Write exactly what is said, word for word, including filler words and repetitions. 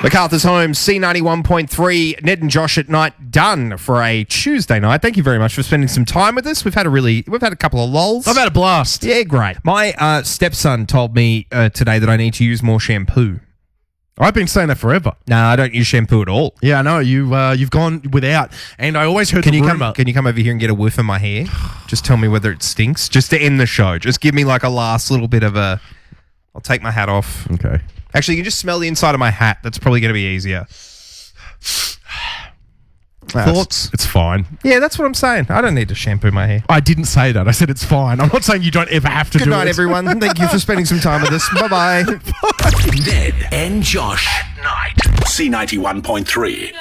MacArthur's Home, C ninety-one point three, Ned and Josh at night, done for a Tuesday night. Thank you very much for spending some time with us. We've had a really, we've had a couple of lols. I've had a blast. Yeah, great. My uh, stepson told me uh, today that I need to use more shampoo. I've been saying that forever. No, I don't use shampoo at all. Yeah, I know. You, uh, you've gone without. And I always heard Can the you rumor. come? Can you come over here and get a whiff of my hair? Just tell me whether it stinks. Just to end the show. Just give me like a last little bit of a. I'll take my hat off. Okay. Actually, you can just smell the inside of my hat. That's probably going to be easier. Thoughts? It's fine. Yeah, that's what I'm saying. I don't need to shampoo my hair. I didn't say that. I said it's fine. I'm not saying you don't ever have to Good do night, it. everyone. Thank you for spending some time with us. Bye-bye. Ned and Josh at night. C ninety-one point three.